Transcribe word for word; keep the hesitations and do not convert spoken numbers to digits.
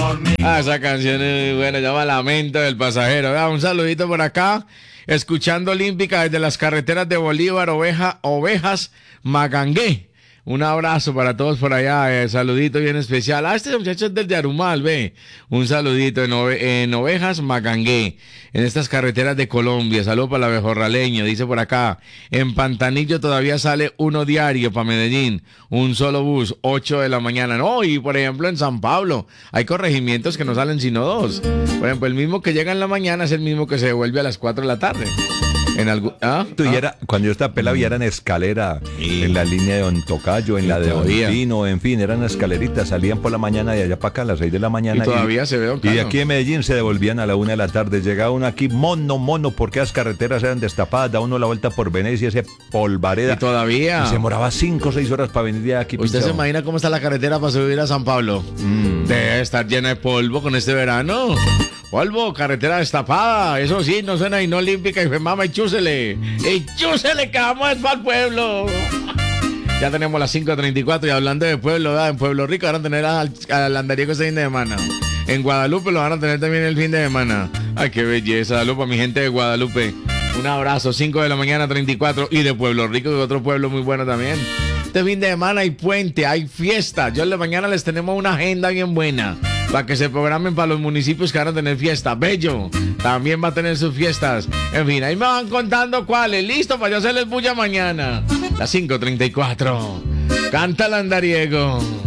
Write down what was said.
Ah, esa canción es buena, llama Lamento del Pasajero. Vea, un saludito por acá. Escuchando Olímpica desde las carreteras de Bolívar, Oveja, Ovejas, Magangué. Un abrazo para todos por allá, eh, saludito bien especial. Ah, este muchacho es del de Arumal, ve. Un saludito en, ove, en Ovejas, Magangué, en estas carreteras de Colombia. Saludo para la Bejorraleño, dice por acá. En Pantanillo todavía sale uno diario para Medellín. Un solo bus, ocho de la mañana. No, y por ejemplo en San Pablo hay corregimientos que no salen sino dos. Por ejemplo, el mismo que llega en la mañana es el mismo que se devuelve a las cuatro de la tarde. En algún, ¿ah? Tú, ¿Ah? y era, cuando yo estaba pelado, ya eran escalera, Sí. en la línea de Don Tocayo, en Y la de Don todavía. Tino, en fin, eran escaleritas, salían por la mañana de allá para acá a las seis de la mañana. Y todavía se ve, don Y de Carlos. aquí en Medellín se devolvían a la una de la tarde. Llegaba uno aquí, mono, mono, porque las carreteras eran destapadas, da uno la vuelta por Venecia, ese polvareda. Y todavía. Y se demoraba cinco o seis horas para venir de aquí. ¿Usted se pinchado. imagina cómo está la carretera para subir a San Pablo? Mm. Debe estar llena de polvo con este verano. Polvo, carretera destapada. Eso sí, no suena y no olímpica. Y fue mamá, y chúsele. Y chúsele que vamos para el pueblo. Ya tenemos las cinco treinta y cuatro y hablando de pueblo, ¿verdad? En Pueblo Rico van a tener al, al andariego este fin de semana. En Guadalupe lo van a tener también el fin de semana. Ay, qué belleza. Saludos para mi gente de Guadalupe. Un abrazo, cinco de la mañana, treinta y cuatro. Y de Pueblo Rico, que es otro pueblo muy bueno también. Este fin de semana hay puente, hay fiesta. Yo en la mañana les tenemos una agenda bien buena para que se programen para los municipios que van a tener fiesta. Bello también va a tener sus fiestas. En fin, ahí me van contando cuáles. Listo para yo hacerles bulla mañana. Las cinco treinta y cuatro. Canta el andariego.